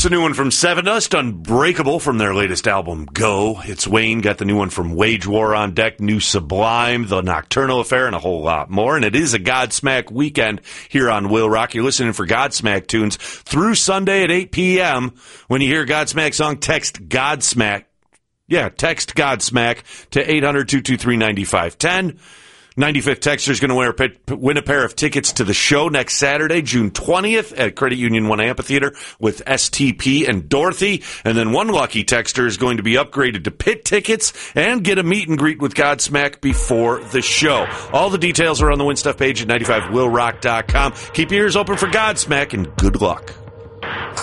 It's a new one from Seven Dust, Unbreakable, from their latest album, Go. It's Wayne, got the new one from Wage War on deck, New Sublime, The Nocturnal Affair, and a whole lot more. And it is a Godsmack weekend here on Will Rock. You're listening for Godsmack tunes through Sunday at 8 p.m. When you hear a Godsmack song, text Godsmack. Yeah, text Godsmack to 800-223-9510. 95th Texter is going to win a pair of tickets to the show next Saturday, June 20th at Credit Union 1 Amphitheater with STP and Dorothy. And then one lucky Texter is going to be upgraded to pit tickets and get a meet and greet with Godsmack before the show. All the details are on the Win Stuff page at 95willrock.com. Keep your ears open for Godsmack and good luck.